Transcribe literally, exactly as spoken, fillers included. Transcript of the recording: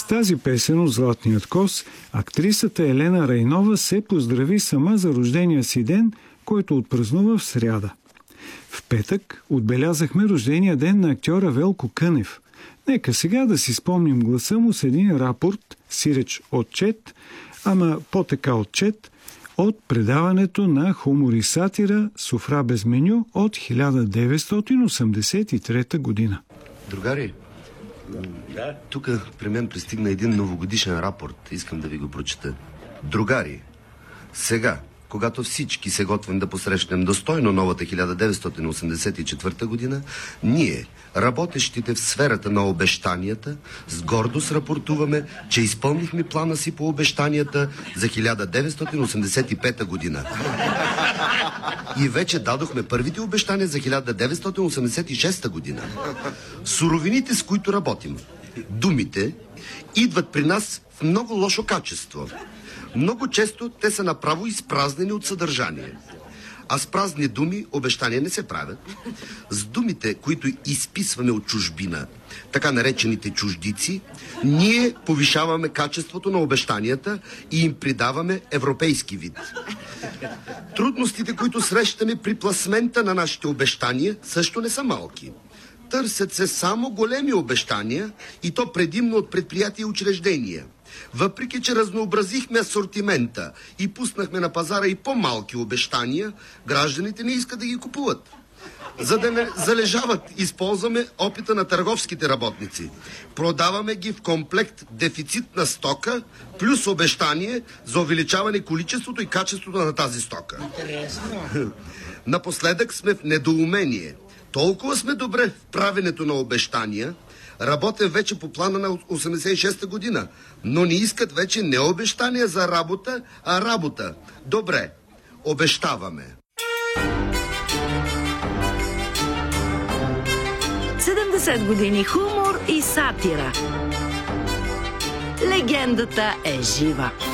тази песен от Златният кос актрисата Елена Райнова се поздрави сама за рождения си ден, който отпразнува в сряда. В петък отбелязахме рождения ден на актьора Велко Кънев. Нека сега да си спомним гласа му с един рапорт, сиреч отчет, ама по-така отчет, от предаването на хумор и сатира "Софра без меню" от хиляда деветстотин осемдесет и трета година. Другари, да? Тук при мен пристигна един новогодишен рапорт. Искам да ви го прочета. Другари, сега, когато всички се готвим да посрещнем достойно новата хиляда деветстотин осемдесет и четвърта година, ние, работещите в сферата на обещанията, с гордост рапортуваме, че изпълнихме плана си по обещанията за хиляда деветстотин осемдесет и пета година. И вече дадохме първите обещания за хиляда деветстотин осемдесет и шеста година. Суровините, с които работим, думите, идват при нас в много лошо качество. Много често те са направо изпразнени от съдържание. А с празни думи обещания не се правят. С думите, които изписваме от чужбина, така наречените чуждици, ние повишаваме качеството на обещанията и им придаваме европейски вид. Трудностите, които срещаме при пласмента на нашите обещания, също не са малки. Търсят се само големи обещания, и то предимно от предприятия и учреждения. Въпреки че разнообразихме асортимента и пуснахме на пазара и по-малки обещания, гражданите не искат да ги купуват. За да не залежават, използваме опита на търговските работници. Продаваме ги в комплект дефицитна стока, плюс обещание за увеличаване количеството и качеството на тази стока. Интересно. Напоследък сме в недоумение. Толкова сме добре в правенето на обещания, работим вече по плана на осемдесет и шеста година, но не искат вече не обещания за работа, а работа. Добре, обещаваме. седемдесет години хумор и сатира. Легендата е жива.